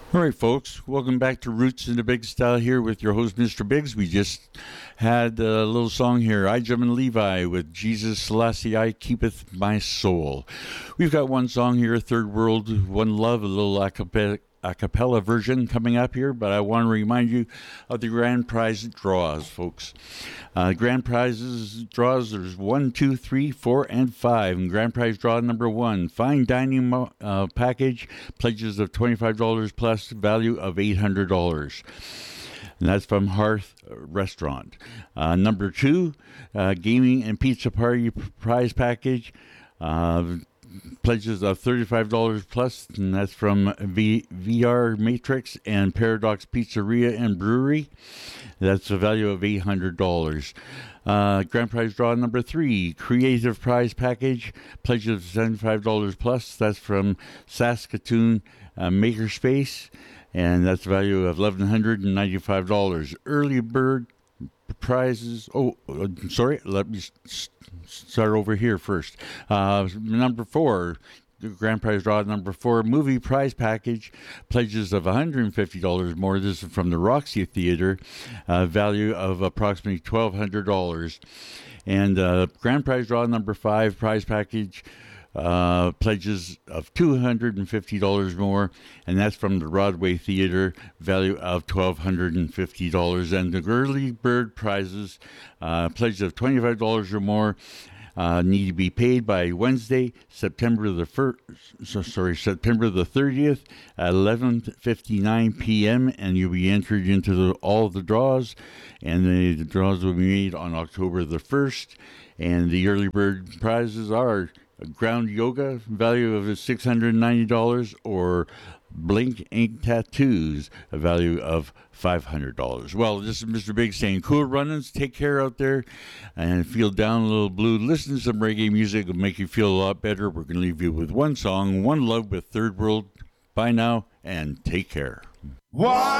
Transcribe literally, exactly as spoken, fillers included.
All right, folks, welcome back to Roots in the Big Style here with your host, Mister Biggs. We just had a little song here, I, Jim and Levi, with Jesus Selassie, I Keepeth My Soul. We've got one song here, Third World, One Love, a little a cappella, a cappella version coming up here, but I want to remind you of the grand prize draws, folks. Uh, grand prizes draws, there's one, two, three, four, and five. And grand prize draw number one, fine dining uh, package, pledges of twenty-five dollars plus, value of eight hundred dollars. And that's from Hearth Restaurant. Uh, number two, uh, gaming and pizza party prize package, uh, pledges of thirty-five dollars plus, and that's from v- VR Matrix and Paradox Pizzeria and Brewery. That's a value of eight hundred dollars. Uh, grand prize draw number three, creative prize package, pledges of seventy-five dollars plus. That's from Saskatoon uh, Makerspace, and that's a value of one thousand one hundred ninety-five dollars. Early bird prizes. Oh, sorry. Let me start over here first. Uh, number four, grand prize draw number four, movie prize package, pledges of one hundred fifty dollars more. This is from the Roxy Theater, uh, value of approximately twelve hundred dollars. And uh, grand prize draw number five, prize package, Uh, pledges of two hundred fifty dollars more, and that's from the Broadway Theater, value of one thousand two hundred fifty dollars. And the early bird prizes, uh, pledges of twenty-five dollars or more, uh, need to be paid by Wednesday, September the first. So, sorry, September the thirtieth at eleven fifty-nine p.m. and you'll be entered into the, all of the draws, and the, the draws will be made on October the first. And the early bird prizes are ground yoga, value of six hundred ninety dollars, or Blink Ink Tattoos, a value of five hundred dollars. Well, this is Mister Big saying cool runnings, take care out there, and feel down a little blue. Listen to some reggae music, it'll make you feel a lot better. We're going to leave you with one song, One Love with Third World. Bye now, and take care. Why?